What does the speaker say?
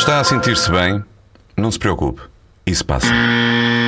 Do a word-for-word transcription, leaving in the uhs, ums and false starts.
está a sentir-se bem, não se preocupe. Isso passa.